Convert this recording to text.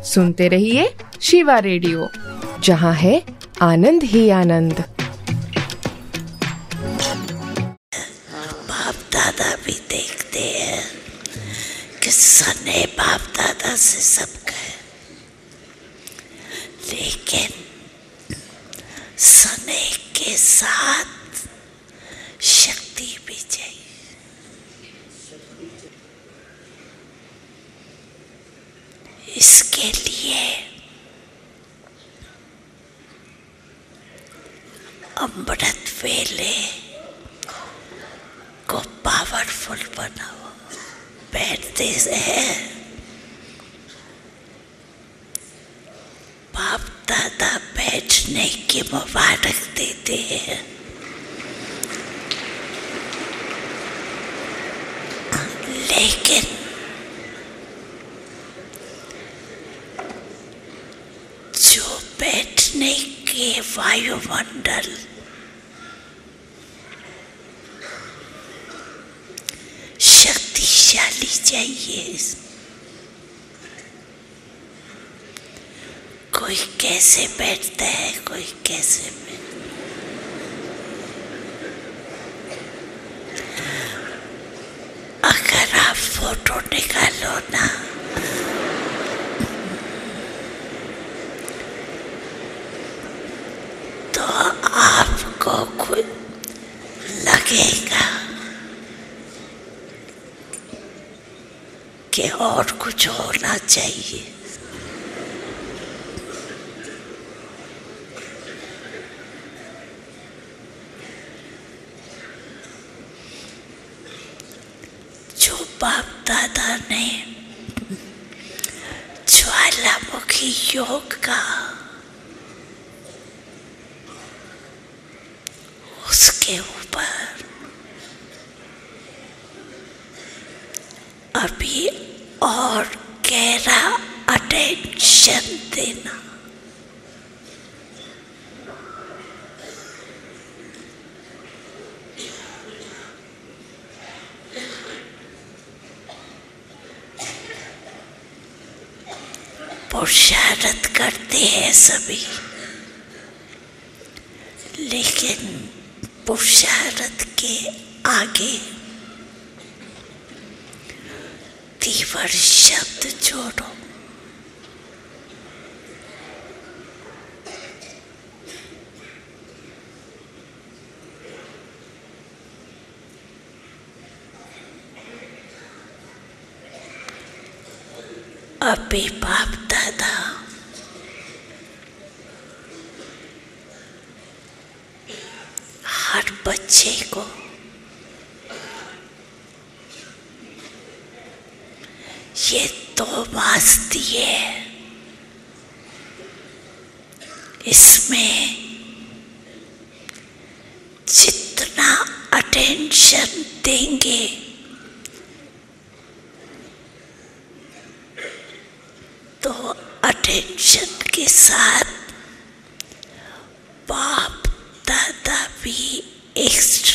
सुनते रहिए शिवा रेडियो, जहाँ है आनंद ही आनंद। बाप दादा भी देखते हैं कि सने बाप दादा से सब गए, लेकिन सने के साथ शक्ति भी चाहिए। इसके लिए अमृत वेले को पावरफुल बनाओ। बैठते हैं, बाप दादा बैठने की मुबारक देते हैं, लेकिन जो बैठने के वायुमंडल शक्तिशाली चाहिए। कोई कैसे बैठता है, कोई कैसे अगर आप फोटो निकालो ना, तो आपको खुद लगेगा कि और कुछ होना चाहिए। जो बाप दादा ने ज्वालामुखी योग का, उसके ऊपर अभी और गहरा अटेंशन देना। पुरुषार्थ करते हैं सभी, लेकिन पुरुषार्थ के आगे तीव्र शब्द जोड़ो। अभी बाप दादा हर बच्चे को ये 2 मास दिए, इसमें जितना अटेंशन देंगे तो अटेंशन के साथ बाप दादा भी एक्स्ट्रा